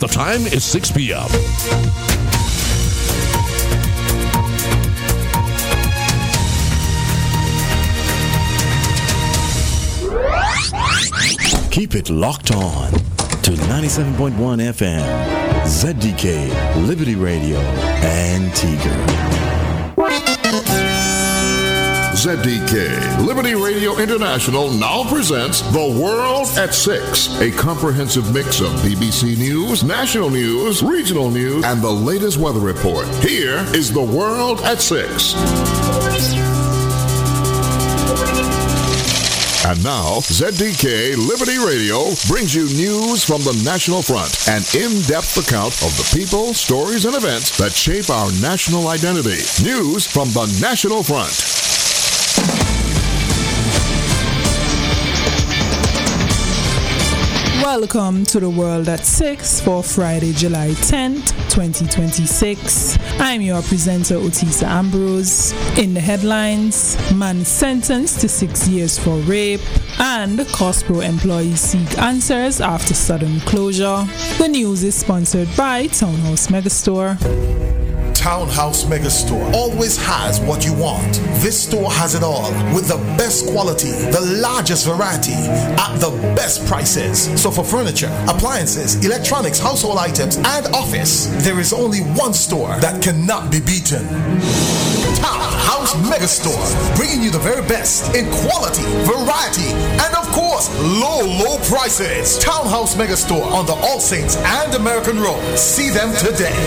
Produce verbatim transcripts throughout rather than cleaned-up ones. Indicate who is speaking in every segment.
Speaker 1: The time is six p.m.
Speaker 2: Keep it locked on to ninety-seven point one F M, Z D K, Liberty Radio, Antigua.
Speaker 3: Z D K, Liberty Radio International now presents The World at Six, a comprehensive mix of B B C News, national news, regional news, and the latest weather report. Here is The World at Six. And now, Z D K Liberty Radio brings you news from the National Front, an in-depth account of the people, stories, and events that shape our national identity. News from the National Front.
Speaker 4: Welcome to The World at six for Friday, July tenth, twenty twenty-six. I'm your presenter, Otisa Ambrose. In the headlines, man sentenced to six years for rape, and Cospro employees seek answers after sudden closure. The news is sponsored by Townhouse Megastore.
Speaker 5: Townhouse Megastore always has what you want. This store has it all with the best quality, the largest variety at the best prices. So for furniture, appliances, electronics, household items, and office, there is only one store that cannot be beaten. Townhouse Megastore, bringing you the very best in quality, variety, and of course, low, low prices. Townhouse Megastore on the All Saints and American Road. See them today.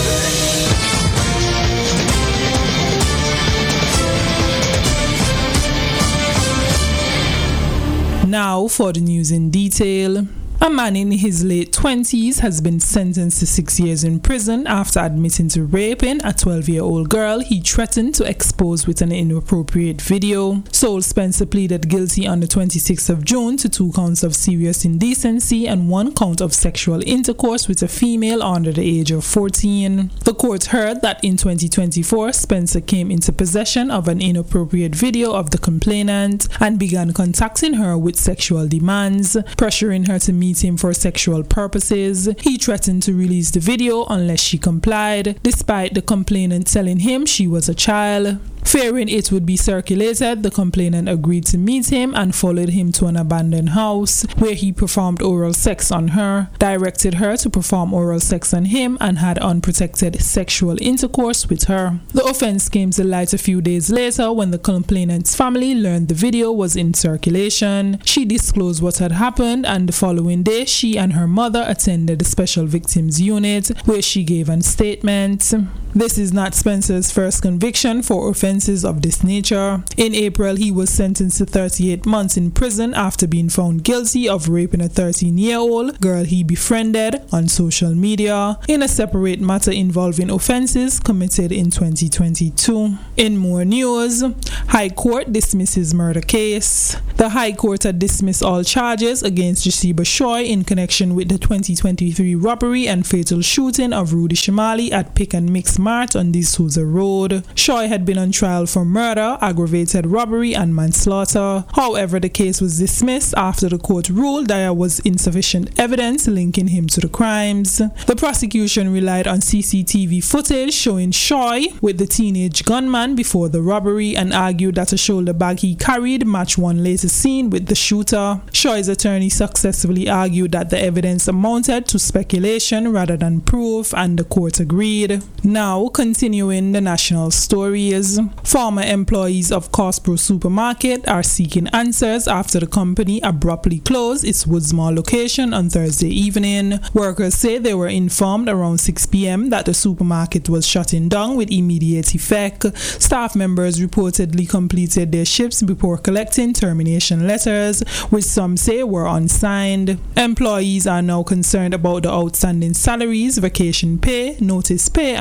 Speaker 4: Now for the news in detail. A man in his late twenties has been sentenced to six years in prison after admitting to raping a twelve-year-old girl he threatened to expose with an inappropriate video. Sol Spencer pleaded guilty on the twenty-sixth of June to two counts of serious indecency and one count of sexual intercourse with a female under the age of fourteen. The court heard that in twenty twenty-four, Spencer came into possession of an inappropriate video of the complainant and began contacting her with sexual demands, pressuring her to meet him for sexual purposes. He threatened to release the video unless she complied, despite the complainant telling him she was a child. Fearing it would be circulated, the complainant agreed to meet him and followed him to an abandoned house where he performed oral sex on her, directed her to perform oral sex on him, and had unprotected sexual intercourse with her. The offense came to light a few days later when the complainant's family learned the video was in circulation. She disclosed what had happened, and the following day she and her mother attended the Special Victims Unit where she gave a statement. This is not Spencer's first conviction for offenses of this nature. In April, he was sentenced to thirty-eight months in prison after being found guilty of raping a thirteen-year-old girl he befriended on social media in a separate matter involving offenses committed in twenty twenty-two. In more news, High Court dismisses murder case. The High Court had dismissed all charges against Josiba Shoy in connection with the twenty twenty-three robbery and fatal shooting of Rudy Shimali at Pick and Mix Mart on D'Souza Road. Shoy had been on trial for murder, aggravated robbery, and manslaughter. However, the case was dismissed after the court ruled there was insufficient evidence linking him to the crimes. The prosecution relied on C C T V footage showing Shoy with the teenage gunman before the robbery and argued that a shoulder bag he carried matched one later seen with the shooter. Shoy's attorney successfully argued that the evidence amounted to speculation rather than proof, and the court agreed. Now, continuing the national stories. Former employees of Cospro Supermarket are seeking answers after the company abruptly closed its Woodsmore location on Thursday evening. Workers say they were informed around six p.m. that the supermarket was shutting down with immediate effect. Staff members reportedly completed their shifts before collecting termination letters, which some say were unsigned. Employees are now concerned about the outstanding salaries, vacation pay, notice pay, and severance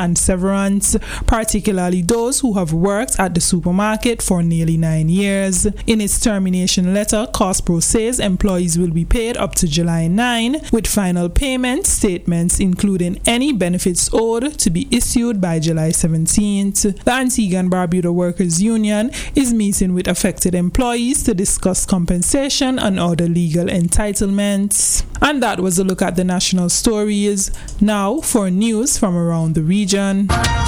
Speaker 4: severance, particularly those who have worked at the supermarket for nearly nine years. In its termination letter, COSPRO says employees will be paid up to July ninth, with final payment statements including any benefits owed to be issued by July seventeenth. The Antigua and Barbuda Workers Union is meeting with affected employees to discuss compensation and other legal entitlements. And that was a look at the national stories. Now for news from around the region.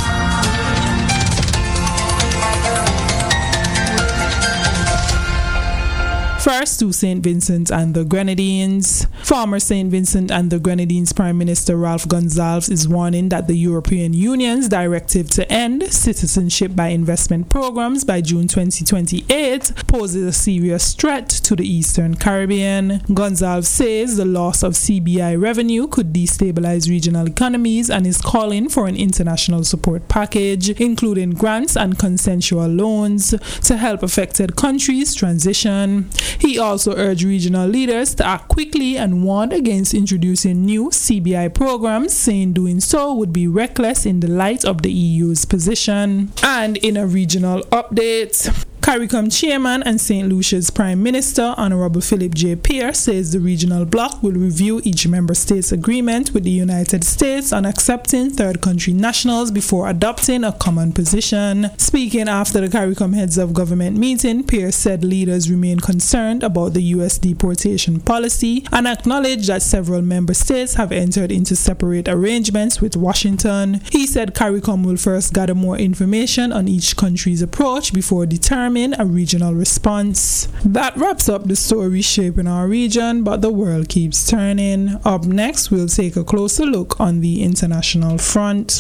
Speaker 4: First to Saint Vincent and the Grenadines. Former Saint Vincent and the Grenadines Prime Minister Ralph Gonsalves is warning that the European Union's directive to end citizenship by investment programs by June twenty twenty-eight poses a serious threat to the Eastern Caribbean. Gonsalves says the loss of C B I revenue could destabilize regional economies and is calling for an international support package, including grants and consensual loans, to help affected countries transition. He also urged regional leaders to act quickly and warned against introducing new C B I programs, saying doing so would be reckless in the light of the E U's position. And in a regional update, CARICOM Chairman and Saint Lucia's Prime Minister, Honorable Philip J. Pierce, says the regional bloc will review each member state's agreement with the United States on accepting third country nationals before adopting a common position. Speaking after the CARICOM Heads of Government meeting, Pierce said leaders remain concerned about the U S deportation policy and acknowledged that several member states have entered into separate arrangements with Washington. He said CARICOM will first gather more information on each country's approach before determining a regional response. That wraps up the story shaping our region, but the world keeps turning. Up next, we'll take a closer look on the international front.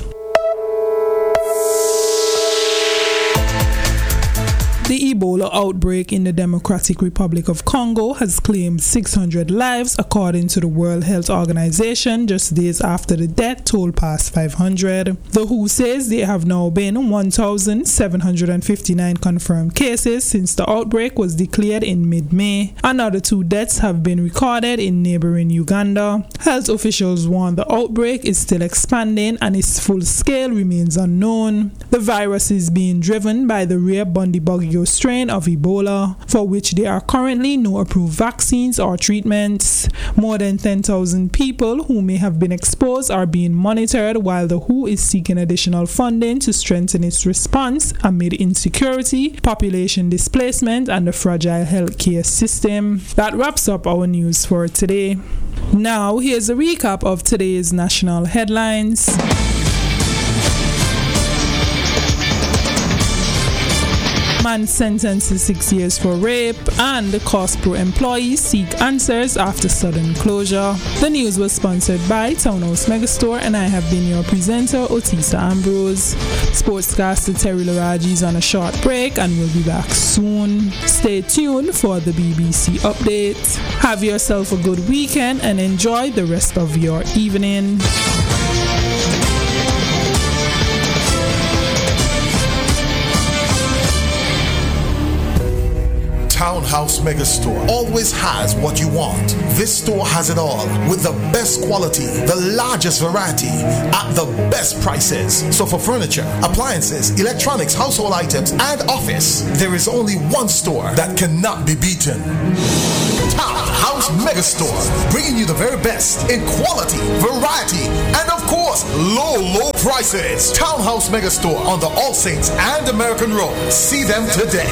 Speaker 4: The Ebola outbreak in the Democratic Republic of Congo has claimed six hundred lives, according to the World Health Organization, just days after the death toll passed five hundred. The W H O says there have now been one thousand seven hundred fifty-nine confirmed cases since the outbreak was declared in mid-May. Another two deaths have been recorded in neighboring Uganda. Health officials warn the outbreak is still expanding and its full scale remains unknown. The virus is being driven by the rare Bundibugyo strain of Ebola, for which there are currently no approved vaccines or treatments. More than ten thousand people who may have been exposed are being monitored, while the W H O is seeking additional funding to strengthen its response amid insecurity, population displacement, and a fragile healthcare system. That wraps up our news for today. Now, here's a recap of today's national headlines. Man sentenced to six years for rape, and the COSPRO employees seek answers after sudden closure. The news was sponsored by Townhouse Megastore, and I have been your presenter, Otisa Ambrose. Sportscaster Terry Laraji is on a short break and will be back soon. Stay tuned for the B B C update. Have yourself a good weekend and enjoy the rest of your evening.
Speaker 5: Townhouse Megastore always has what you want. This store has it all, with the best quality, the largest variety, at the best prices. So for furniture, appliances, electronics, household items, and office, there is only one store that cannot be beaten. Townhouse Megastore, bringing you the very best in quality, variety, and of course, low, low prices. Townhouse Megastore on the All Saints and American Road. See them today.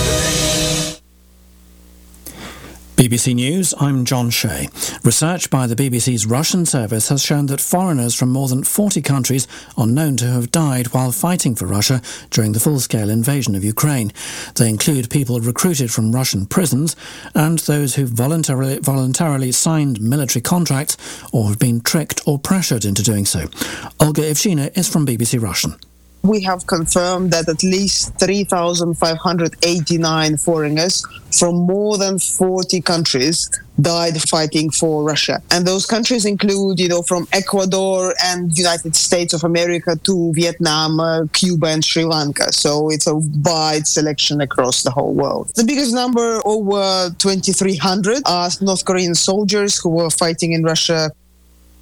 Speaker 1: B B C News, I'm John Shea. Research by the B B C's Russian service has shown that foreigners from more than forty countries are known to have died while fighting for Russia during the full-scale invasion of Ukraine. They include people recruited from Russian prisons and those who voluntarily, voluntarily signed military contracts or have been tricked or pressured into doing so. Olga Ivshina is from B B C Russian.
Speaker 6: We have confirmed that at least three thousand five hundred eighty-nine foreigners from more than forty countries died fighting for Russia. And those countries include, you know, from Ecuador and United States of America to Vietnam, uh, Cuba and Sri Lanka. So it's a wide selection across the whole world. The biggest number, over twenty-three hundred, are North Korean soldiers who were fighting in Russia.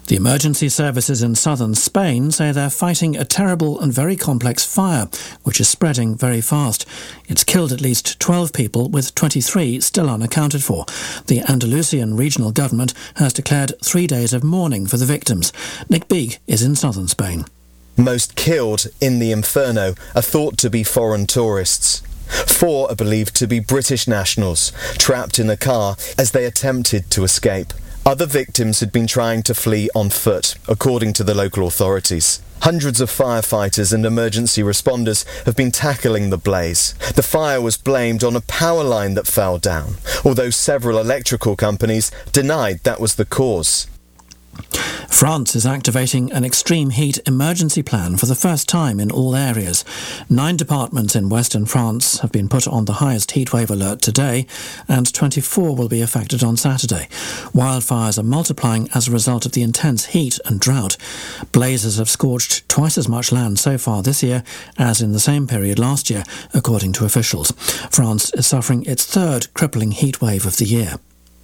Speaker 1: The emergency services in southern Spain say they're fighting a terrible and very complex fire, which is spreading very fast. It's killed at least twelve people, with twenty-three still unaccounted for. The Andalusian regional government has declared three days of mourning for the victims. Nick Beek is in southern Spain.
Speaker 7: Most killed in the inferno are thought to be foreign tourists. Four are believed to be British nationals, trapped in a car as they attempted to escape. Other victims had been trying to flee on foot, according to the local authorities. Hundreds of firefighters and emergency responders have been tackling the blaze. The fire was blamed on a power line that fell down, although several electrical companies denied that was the cause.
Speaker 1: France is activating an extreme heat emergency plan for the first time in all areas. Nine departments in western France have been put on the highest heatwave alert today, and twenty-four will be affected on Saturday. Wildfires are multiplying as a result of the intense heat and drought. Blazes have scorched twice as much land so far this year as in the same period last year, according to officials. France is suffering its third crippling heatwave of the year.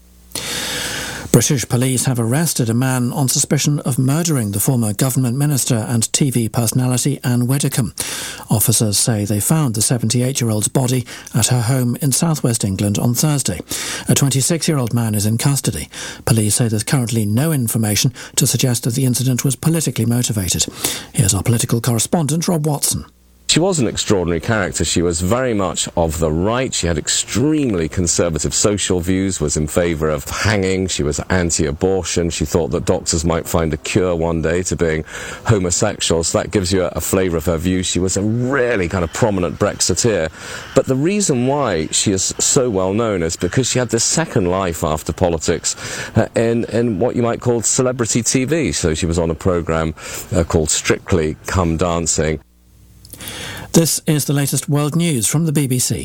Speaker 1: British police have arrested a man on suspicion of murdering the former government minister and T V personality Anne Widdecombe. Officers say they found the seventy-eight-year-old's body at her home in southwest England on Thursday. A twenty-six-year-old man is in custody. Police say there's currently no information to suggest that the incident was politically motivated. Here's our political correspondent, Rob Watson.
Speaker 8: She was an extraordinary character. She was very much of the right. She had extremely conservative social views, was in favour of hanging. She was anti-abortion. She thought that doctors might find a cure one day to being homosexual. So that gives you a, a flavour of her views. She was a really kind of prominent Brexiteer. But the reason why she is so well known is because she had this second life after politics uh, in, in what you might call celebrity T V. So she was on a programme uh, called Strictly Come Dancing.
Speaker 1: This is the latest world news from the B B C.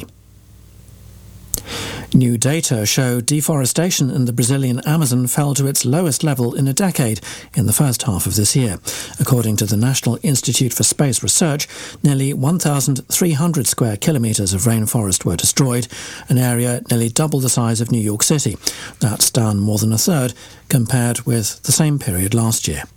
Speaker 1: New data show deforestation in the Brazilian Amazon fell to its lowest level in a decade in the first half of this year. According to the National Institute for Space Research, nearly one thousand three hundred square kilometres of rainforest were destroyed, an area nearly double the size of New York City. That's down more than a third compared with the same period last year.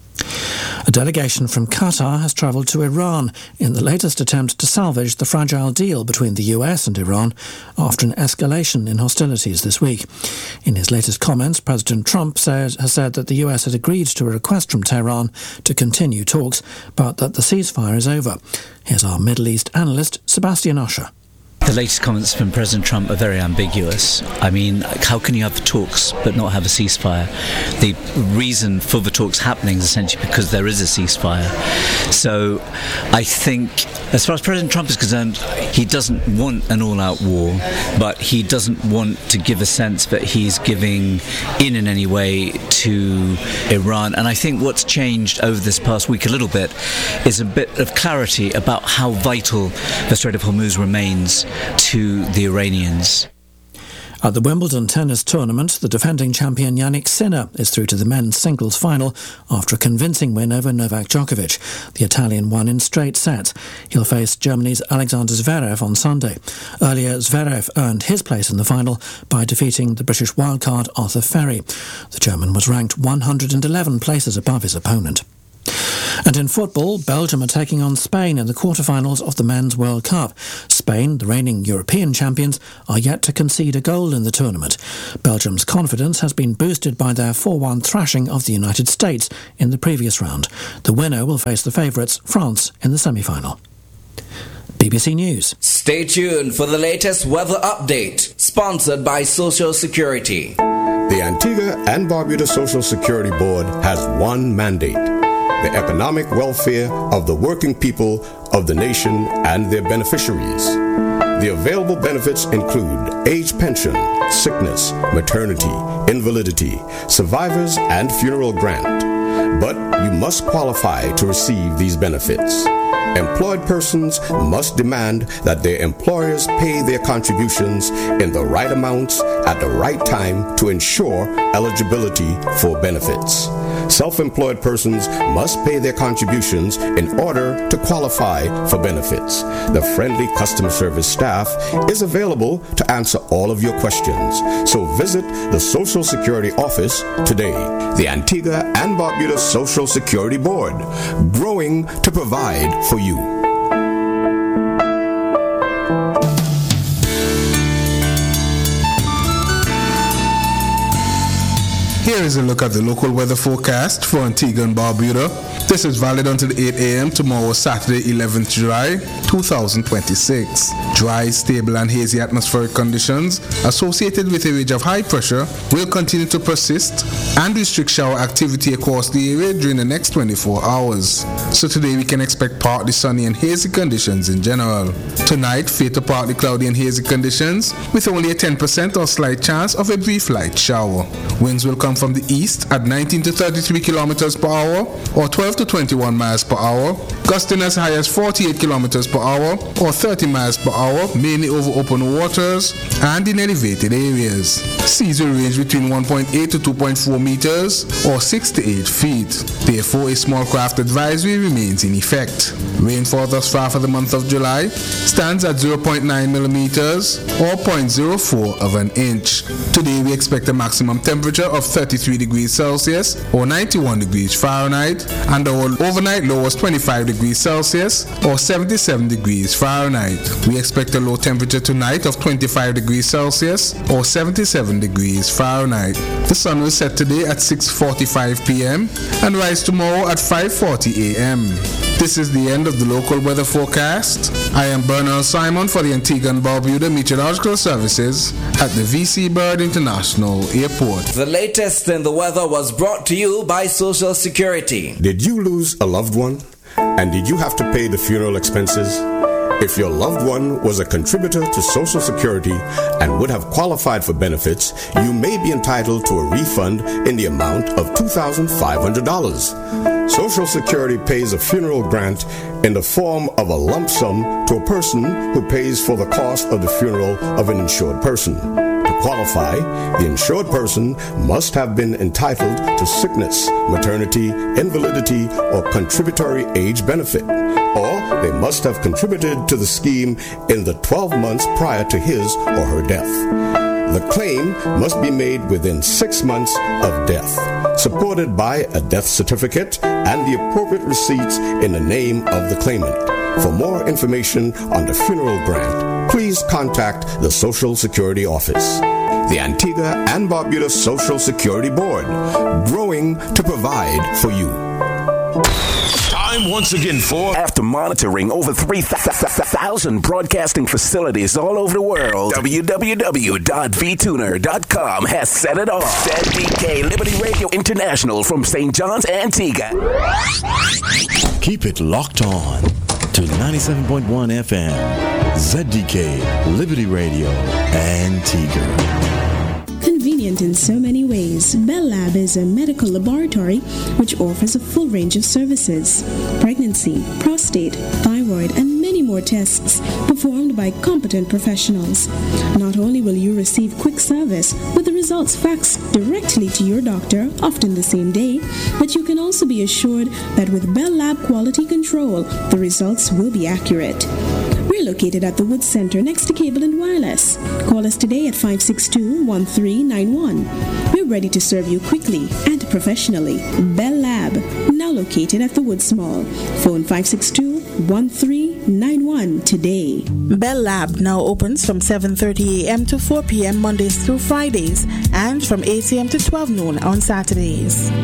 Speaker 1: A delegation from Qatar has travelled to Iran in the latest attempt to salvage the fragile deal between the U S and Iran after an escalation in hostilities this week. In his latest comments, President Trump said, has said that the U S had agreed to a request from Tehran to continue talks, but that the ceasefire is over. Here's our Middle East analyst, Sebastian Usher.
Speaker 9: The latest comments from President Trump are very ambiguous. I mean, how can you have talks but not have a ceasefire? The reason for the talks happening is essentially because there is a ceasefire. So I think, as far as President Trump is concerned, he doesn't want an all-out war, but he doesn't want to give a sense that he's giving in in any way to Iran. And I think what's changed over this past week a little bit is a bit of clarity about how vital the Strait of Hormuz remains to the Iranians.
Speaker 1: At the Wimbledon tennis tournament, the defending champion Jannik Sinner is through to the men's singles final after a convincing win over Novak Djokovic. The Italian won in straight sets. He'll face Germany's Alexander Zverev on Sunday. Earlier, Zverev earned his place in the final by defeating the British wildcard Arthur Ferry. The German was ranked one hundred eleven places above his opponent. And in football, Belgium are taking on Spain in the quarterfinals of the Men's World Cup. Spain, the reigning European champions, are yet to concede a goal in the tournament. Belgium's confidence has been boosted by their four one thrashing of the United States in the previous round. The winner will face the favourites, France, in the semi-final. B B C News.
Speaker 10: Stay tuned for the latest weather update, sponsored by Social Security.
Speaker 11: The Antigua and Barbuda Social Security Board has one mandate: the economic welfare of the working people of the nation and their beneficiaries. The available benefits include age pension, sickness, maternity, invalidity, survivors, and funeral grant. But you must qualify to receive these benefits. Employed persons must demand that their employers pay their contributions in the right amounts at the right time to ensure eligibility for benefits. Self-employed persons must pay their contributions in order to qualify for benefits. The friendly customer service staff is available to answer all of your questions. So visit the Social Security office today. The Antigua and Barbuda Social Security Board, growing to provide for you.
Speaker 12: Here is a look at the local weather forecast for Antigua and Barbuda. This is valid until eight a.m. tomorrow, Saturday, eleventh July, two thousand twenty-six. Dry, stable and hazy atmospheric conditions associated with a ridge of high pressure will continue to persist and restrict shower activity across the area during the next twenty-four hours. So today we can expect partly sunny and hazy conditions in general. Tonight, fair to partly cloudy and hazy conditions with only a ten percent or slight chance of a brief light shower. Winds will come from the east at nineteen to thirty-three kilometers per hour or twelve to twenty-one miles per hour, gusting as high as forty-eight kilometers per hour or thirty miles per hour, mainly over open waters and in elevated areas. Seas will range between one point eight to two point four meters or six to eight feet. Therefore, a small craft advisory remains in effect. Rainfall thus far for the month of July stands at zero point nine millimeters or zero point zero four of an inch. Today we expect a maximum temperature of thirty-three degrees Celsius or ninety-one degrees Fahrenheit, and our overnight low was twenty-five degrees Celsius or seventy-seven degrees Fahrenheit. We expect a low temperature tonight of twenty-five degrees Celsius or seventy-seven degrees Fahrenheit. The sun will set today at six forty-five p.m. and rise tomorrow at five forty a.m. This is the end of the local weather forecast. I am Bernard Simon for the Antigua and Barbuda Meteorological Services at the V C Bird International Airport.
Speaker 10: The latest in the weather was brought to you by Social Security.
Speaker 11: Did you lose a loved one? And did you have to pay the funeral expenses? If your loved one was a contributor to Social Security and would have qualified for benefits, you may be entitled to a refund in the amount of two thousand five hundred dollars. Social Security pays a funeral grant in the form of a lump sum to a person who pays for the cost of the funeral of an insured person. To qualify, the insured person must have been entitled to sickness, maternity, invalidity, or contributory age benefit, or they must have contributed to the scheme in the twelve months prior to his or her death. The claim must be made within six months of death, supported by a death certificate and the appropriate receipts in the name of the claimant. For more information on the funeral grant, please contact the Social Security Office. The Antigua and Barbuda Social Security Board, growing to provide for you.
Speaker 13: Time once again for, after monitoring over three thousand broadcasting facilities all over the world, w w w dot v tuner dot com has set it off. Z D K Liberty Radio International from Saint John's, Antigua.
Speaker 2: Keep it locked on to ninety-seven point one F M, Z D K Liberty Radio, Antigua.
Speaker 14: Convenient in so many ways, Bell Lab is a medical laboratory which offers a full range of services: pregnancy, prostate, thyroid, and many more tests performed by competent professionals. Not only will you receive quick service with the results faxed directly to your doctor, often the same day, but you can also be assured that with Bell Lab quality control, the results will be accurate. We're located at the Woods Center next to Cable and Wireless. Call us today at five six two, one three nine one. We're ready to serve you quickly and professionally. Bell Lab, now located at the Woods Mall. Phone five six two, one three nine one today.
Speaker 15: Bell Lab now opens from seven thirty a.m. to four p.m. Mondays through Fridays and from eight a.m. to twelve noon on Saturdays.